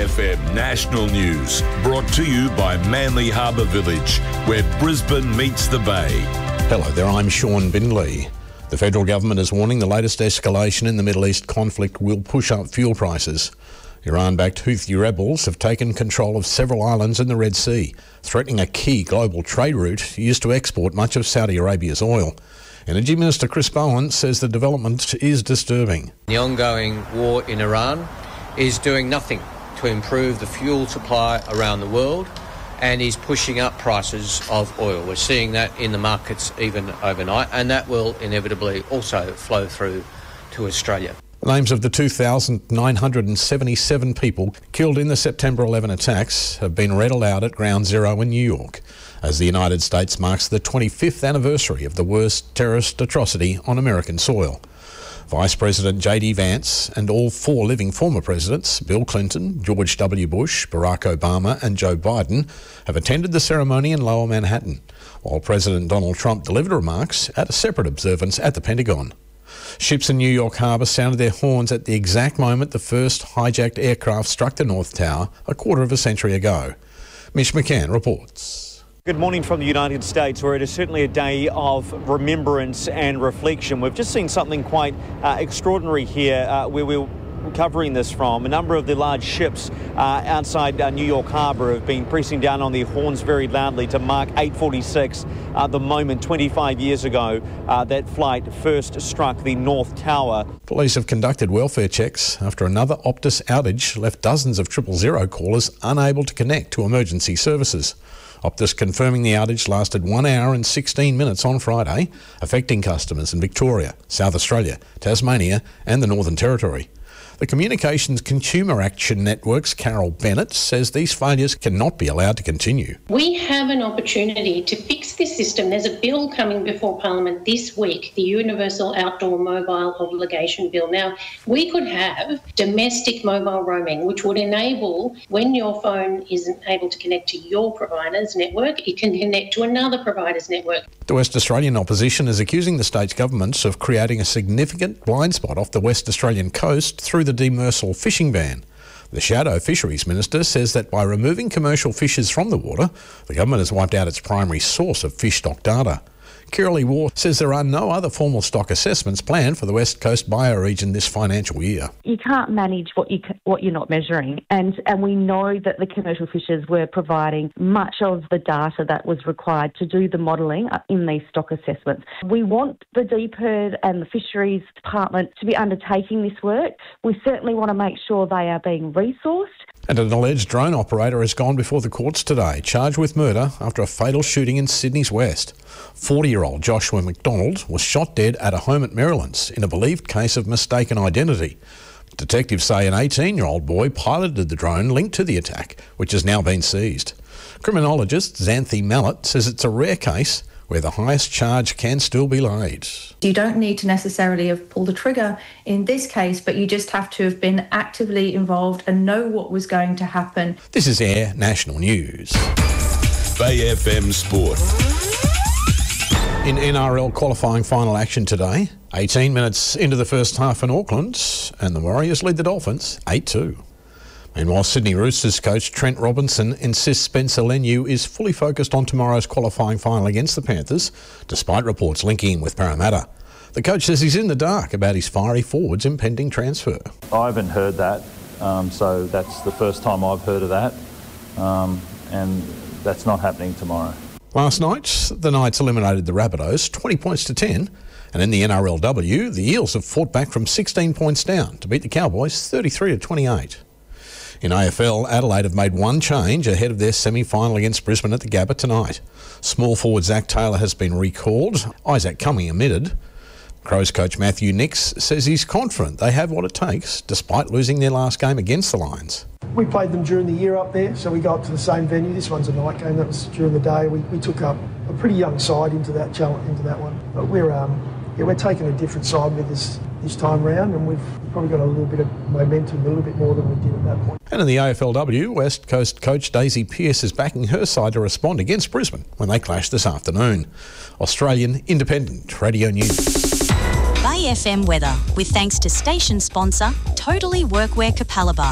FM National News, brought to you by Manly Harbour Village, where Brisbane meets the Bay. Hello there, I'm Sean Bindley. The federal government is warning the latest escalation in the Middle East conflict will push up fuel prices. Iran-backed Houthi rebels have taken control of several islands in the Red Sea, threatening a key global trade route used to export much of Saudi Arabia's oil. Energy Minister Chris Bowen says the development is disturbing. The ongoing war in Iran is doing nothing to improve the fuel supply around the world and is pushing up prices of oil. We're seeing that in the markets even overnight, and that will inevitably also flow through to Australia. The names of the 2,977 people killed in the September 11 attacks have been read aloud at Ground Zero in New York, as the United States marks the 25th anniversary of the worst terrorist atrocity on American soil. Vice President J.D. Vance and all four living former presidents, Bill Clinton, George W. Bush, Barack Obama and Joe Biden, have attended the ceremony in Lower Manhattan, while President Donald Trump delivered remarks at a separate observance at the Pentagon. Ships in New York Harbour sounded their horns at the exact moment the first hijacked aircraft struck the North Tower a quarter of a century ago. Mitch McCann reports. Good morning from the United States, where it is certainly a day of remembrance and reflection. We've just seen something quite extraordinary here where we're covering this from. A number of the large ships outside New York Harbour have been pressing down on their horns very loudly to mark 8:46, the moment 25 years ago that flight first struck the North Tower. Police have conducted welfare checks after another Optus outage left dozens of 000 callers unable to connect to emergency services. Optus confirming the outage lasted 1 hour and 16 minutes on Friday, affecting customers in Victoria, South Australia, Tasmania and the Northern Territory. The Communications Consumer Action Network's Carol Bennett says these failures cannot be allowed to continue. We have an opportunity to fix this system. There's a bill coming before Parliament this week, the Universal Outdoor Mobile Obligation Bill. Now, we could have domestic mobile roaming, which would enable, when your phone isn't able to connect to your provider's network, it can connect to another provider's network. The West Australian opposition is accusing the state's governments of creating a significant blind spot off the West Australian coast through the demersal fishing ban. The Shadow Fisheries Minister says that by removing commercial fishers from the water, the government has wiped out its primary source of fish stock data. Kirralie Waugh says there are no other formal stock assessments planned for the West Coast bioregion this financial year. You can't manage what you're not measuring, and we know that the commercial fishers were providing much of the data that was required to do the modelling in these stock assessments. We want the DPIRD and the Fisheries Department to be undertaking this work. We certainly want to make sure they are being resourced. And an alleged drone operator has gone before the courts today, charged with murder after a fatal shooting in Sydney's West. 40-year-old Joshua McDonald was shot dead at a home at Merrylands in a believed case of mistaken identity. Detectives say an 18-year-old boy piloted the drone linked to the attack, which has now been seized. Criminologist Xanthi Mallet says it's a rare case where the highest charge can still be laid. You don't need to necessarily have pulled the trigger in this case, but you just have to have been actively involved and know what was going to happen. This is Air National News. Bay FM Sport. In NRL qualifying final action today, 18 minutes into the first half in Auckland, and the Warriors lead the Dolphins 8-2. Meanwhile, Sydney Roosters coach Trent Robinson insists Spencer Leniu is fully focused on tomorrow's qualifying final against the Panthers, despite reports linking him with Parramatta. The coach says he's in the dark about his fiery forward's impending transfer. I haven't heard that, so that's the first time I've heard of that, and that's not happening tomorrow. Last night, the Knights eliminated the Rabbitohs 20 points to 10, and in the NRLW, the Eels have fought back from 16 points down to beat the Cowboys 33-28. In AFL, Adelaide have made one change ahead of their semi-final against Brisbane at the Gabba tonight. Small forward Zach Taylor has been recalled, Isaac Cumming omitted. Crows coach Matthew Nicks says he's confident they have what it takes, despite losing their last game against the Lions. We played them during the year up there, so we go up to the same venue. This one's a night game, that was during the day. We took up a pretty young side into that challenge, into that one. But we're taking a different side with us this time round, and we've probably got a little bit of momentum, a little bit more than we did at that point. And in the AFLW, West Coast coach Daisy Pearce is backing her side to respond against Brisbane when they clash this afternoon. Australian Independent Radio News. Bay FM weather, with thanks to station sponsor Totally Workwear Capalaba.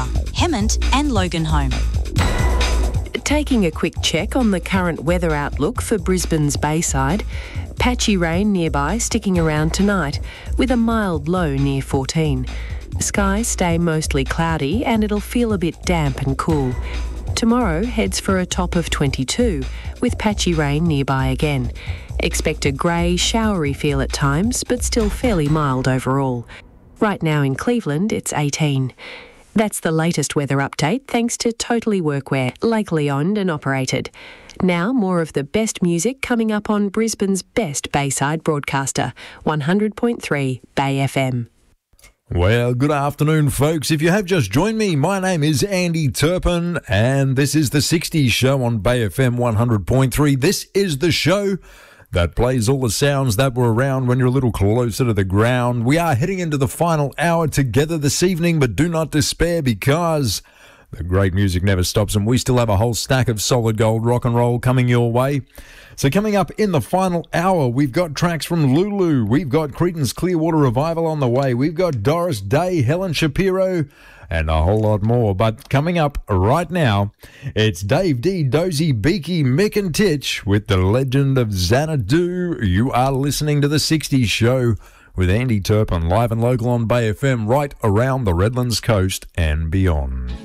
Hemmant and Loganholme. Taking a quick check on the current weather outlook for Brisbane's Bayside. Patchy rain nearby, sticking around tonight, with a mild low near 14. Skies stay mostly cloudy and it'll feel a bit damp and cool. Tomorrow heads for a top of 22, with patchy rain nearby again. Expect a grey, showery feel at times, but still fairly mild overall. Right now in Cleveland, it's 18. That's the latest weather update thanks to Totally Workwear, locally owned and operated. Now more of the best music coming up on Brisbane's best Bayside broadcaster, 100.3 Bay FM. Well, good afternoon, folks. If you have just joined me, my name is Andy Turpin, and this is the 60s show on Bay FM 100.3. This is the show that plays all the sounds that were around when you're a little closer to the ground. We are heading into the final hour together this evening, but do not despair because the great music never stops, and we still have a whole stack of solid gold rock and roll coming your way. So coming up in the final hour, we've got tracks from Lulu, we've got Creedence Clearwater Revival on the way, we've got Doris Day, Helen Shapiro, and a whole lot more. But coming up right now, it's Dave D, Dozy, Beaky, Mick and Titch with the legend of Xanadu. You are listening to the 60s show with Andy Turpin, live and local on Bay FM, right around the Redlands coast and beyond.